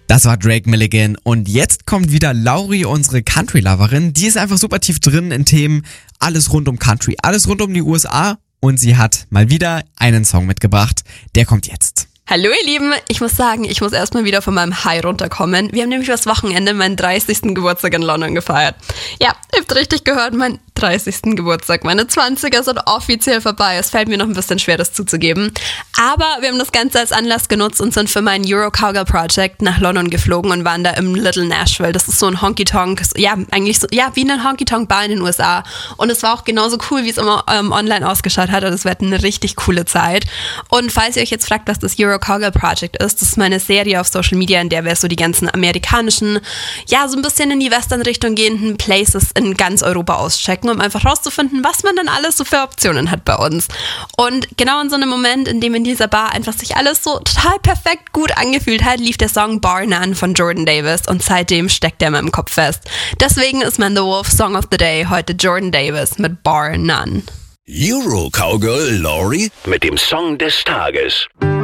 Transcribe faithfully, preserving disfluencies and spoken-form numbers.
Das war Drake Milligan und jetzt kommt wieder Lauri, unsere Country-Loverin. Die ist einfach super tief drin in Themen, alles rund um Country, alles rund um die U S A und sie hat mal wieder einen Song mitgebracht. Der kommt jetzt. Hallo ihr Lieben, ich muss sagen, ich muss erstmal wieder von meinem High runterkommen. Wir haben nämlich das Wochenende meinen dreißigsten Geburtstag in London gefeiert. Ja, ihr habt richtig gehört, mein dreißigsten Geburtstag. Meine zwanziger sind offiziell vorbei. Es fällt mir noch ein bisschen schwer, das zuzugeben. Aber wir haben das Ganze als Anlass genutzt und sind für mein Euro Cowgirl Project nach London geflogen und waren da im Little Nashville. Das ist so ein Honky-Tonk, ja, eigentlich so, ja, wie eine Honky-Tonk-Bar in den U S A. Und es war auch genauso cool, wie es immer ähm, online ausgeschaut hat. Also es wird eine richtig coole Zeit. Und falls ihr euch jetzt fragt, was das Euro Cowgirl Project ist, das ist meine Serie auf Social Media, in der wir so die ganzen amerikanischen, ja, so ein bisschen in die Western-Richtung gehenden Places in ganz Europa auschecken, um einfach rauszufinden, was man dann alles so für Optionen hat bei uns. Und genau in so einem Moment, in dem in dieser Bar einfach sich alles so total perfekt gut angefühlt hat, lief der Song Bar None von Jordan Davis und seitdem steckt er in meinem Kopf fest. Deswegen ist mein The Wolf Song of the Day heute Jordan Davis mit Bar None. Euro Cowgirl Lauri mit dem Song des Tages.